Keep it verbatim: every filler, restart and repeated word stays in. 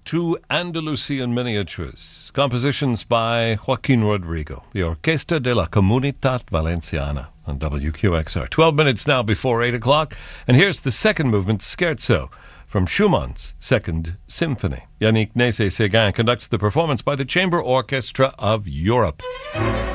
to Andalusian miniatures, compositions by Joaquin Rodrigo, the Orquesta de la Comunitat Valenciana on W Q X R. Twelve minutes now before eight o'clock, and here's the second movement, Scherzo, from Schumann's Second Symphony. Yannick Nézet-Séguin conducts the performance by the Chamber Orchestra of Europe.